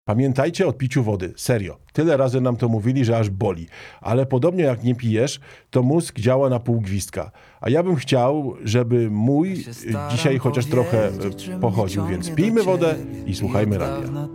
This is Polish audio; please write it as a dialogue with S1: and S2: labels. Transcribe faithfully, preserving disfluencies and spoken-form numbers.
S1: Pamiętajcie o piciu wody, serio. Tyle razy nam to mówili, że aż boli. Ale podobnie jak nie pijesz, to mózg działa na pół gwizdka. A ja bym chciał, żeby mój dzisiaj chociaż trochę pochodził, więc pijmy wodę i słuchajmy radia.